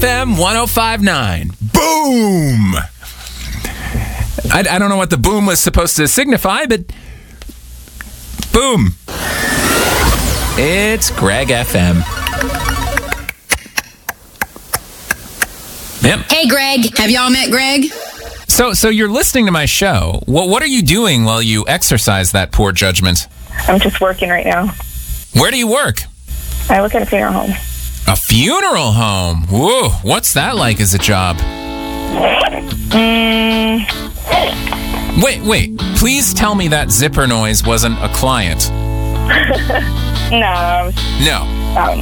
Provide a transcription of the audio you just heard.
FM 105.9. Boom! I don't know what the boom was supposed to signify, but boom. It's Greg FM. Yep. Hey, Greg. Have y'all met Greg? So you're listening to my show. What are you doing while you exercise that poor judgment? I'm just working right now. Where do you work? I work at a funeral home. A funeral home? Whoa, what's that like as a job? Wait. Please tell me that zipper noise wasn't a client. No. No. Oh,